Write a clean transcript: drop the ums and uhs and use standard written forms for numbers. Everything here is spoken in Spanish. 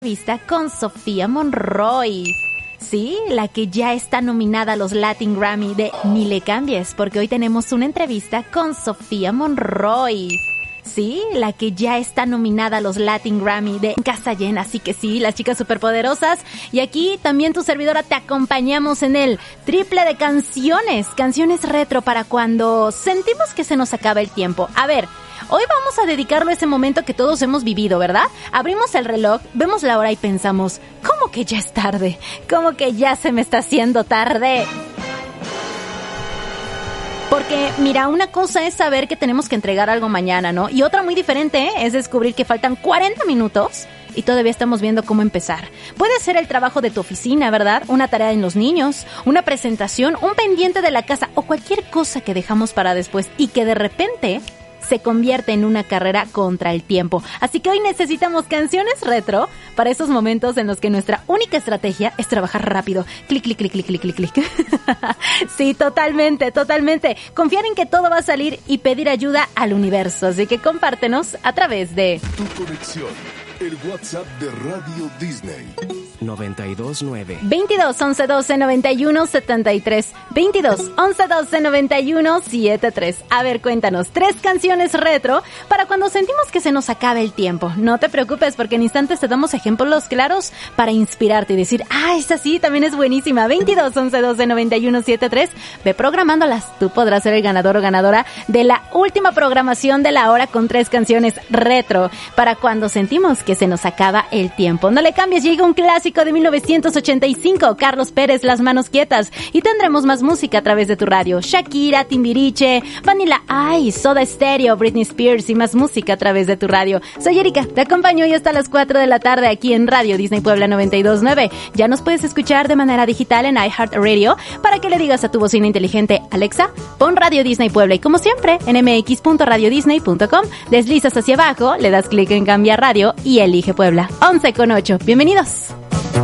Vista con Sofía Monroy. Sí, la que ya está nominada a los Latin Grammy de Ni le cambies, porque hoy tenemos una entrevista con Sofía Monroy. Sí, la que ya está nominada a los Latin Grammy de Casa Llena, así que sí, las chicas superpoderosas. Y aquí también tu servidora te acompañamos en el triple de canciones retro para cuando sentimos que se nos acaba el tiempo. A ver, hoy vamos a dedicarlo a ese momento que todos hemos vivido, ¿verdad? Abrimos el reloj, vemos la hora y pensamos, ¿cómo que ya es tarde? ¿Cómo que ya se me está haciendo tarde? Porque, mira, una cosa es saber que tenemos que entregar algo mañana, ¿no? Y otra muy diferente es descubrir que faltan 40 minutos y todavía estamos viendo cómo empezar. Puede ser el trabajo de tu oficina, ¿verdad? Una tarea en los niños, una presentación, un pendiente de la casa o cualquier cosa que dejamos para después y que de repente se convierte en una carrera contra el tiempo. Así que hoy necesitamos canciones retro para esos momentos en los que nuestra única estrategia es trabajar rápido. Clic, clic, clic, clic, clic, clic, clic. Sí, totalmente. Confiar en que todo va a salir y pedir ayuda al universo. Así que compártenos a través de Tu conexión, el WhatsApp de Radio Disney. 929 22 11 12 91 73 22 11 12 91 73. A ver, cuéntanos 3 canciones retro para cuando sentimos que se nos acabe el tiempo. No te preocupes porque en instantes te damos ejemplos claros para inspirarte y decir, esta sí también es buenísima. 22 11 12 91 73. Ve programándolas. Tú podrás ser el ganador o ganadora de la última programación de la hora con 3 canciones retro para cuando sentimos que se nos acaba el tiempo. No le cambies, llega un clásico de 1985, Carlos Pérez, Las manos quietas, y tendremos más música a través de tu radio. Shakira, Timbiriche, Vanilla Ice, Soda Stereo, Britney Spears y más música a través de tu radio. Soy Erika, te acompaño hoy hasta las 4 de la tarde aquí en Radio Disney Puebla 92.9. Ya nos puedes escuchar de manera digital en iHeartRadio para que le digas a tu bocina inteligente, Alexa, pon Radio Disney Puebla, y como siempre en mx.radiodisney.com deslizas hacia abajo, le das clic en cambiar radio y elige Puebla. 11:08. Bienvenidos.